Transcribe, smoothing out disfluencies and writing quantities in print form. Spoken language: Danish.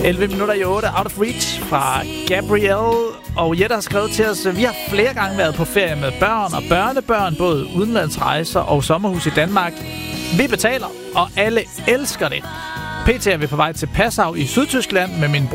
11 minutter i 8, Out of Reach fra Gabrielle. Og Jette har skrevet til os, vi har flere gange været på ferie med børn og børnebørn, både udenlandsrejser og sommerhus i Danmark. Vi betaler, og alle elsker det. PT er vi på vej til Passau i Sydtyskland med min bror